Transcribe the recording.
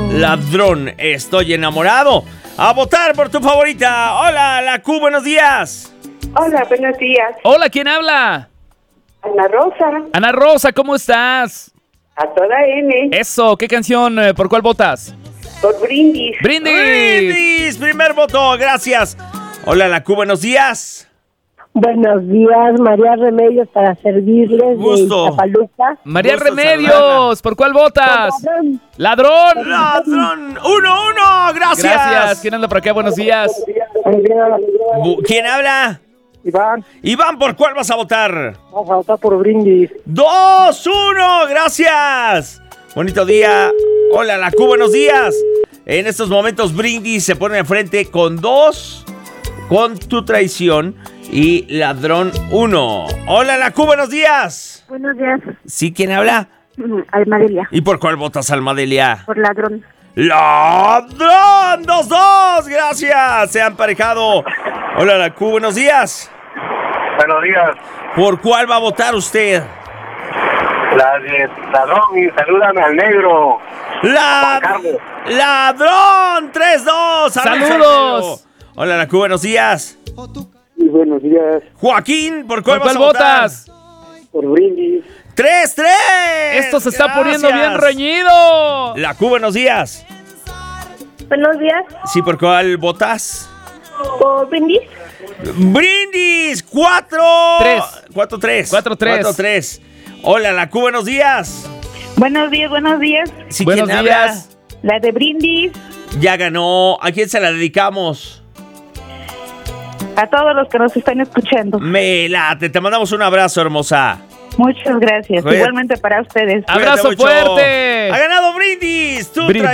Ladrón, estoy enamorado. A votar por tu favorita. Hola, la Q, buenos días. Hola, buenos días. Hola, ¿quién habla? Ana Rosa, Ana Rosa, ¿cómo estás? a toda M, Eso, ¿qué canción? ¿Por cuál votas? por Brindis. ¡Brindis! Brindis, primer voto, gracias. Hola, la Q, buenos días. Buenos días, María Remedios, para servirles Gusto. de Iztapaluca. María Gusto Remedios, saludarla. ¿por cuál votas? ¡Ladrón! Ladrón, 1-1, gracias. Gracias. ¿Quién anda por acá? Buenos días. ¿Quién habla? Iván, Iván, ¿por cuál vas a votar? vamos a votar por Brindis. 2-1, gracias. Bonito día. Hola, la Q, buenos días. En estos momentos Brindis se pone de frente con 2, con tu traición y Ladrón 1. Hola, la Q, buenos días. Buenos días, ¿Sí? ¿Quién habla? Almadelia, ¿Y por cuál votas, Almadelia? por ladrón. ¡Ladrón! 2-2, gracias. Se han emparejado. Hola, la Q, buenos días. Buenos días, ¿Por cuál va a votar usted? la de Ladrón, y salúdame al negro. Juan Carlos. ¡Ladrón! 3-2. ¡Saludos! Hola, la Q, buenos días. Y buenos días, Joaquín, ¿por cuál ¿Por vas cuál a votar? votas? por Brindis. 3-3. Esto se está Gracias. poniendo bien reñido. La Q, buenos días. Buenos días, Sí, ¿por cuál votas? por Brindis. Brindis, 3. 4-3. 4-3. 4-3. Hola, la Q, buenos días. Buenos días. Sí, Buenos ¿quién días. La de Brindis, habla? Ya ganó. ¿A quién se la dedicamos? a todos los que nos están escuchando. Me late. Te mandamos un abrazo, hermosa. Muchas gracias. Cuídate. Igualmente para ustedes. Abrazo Cuídate mucho. fuerte. Ha ganado Brindis. Tú Brindis.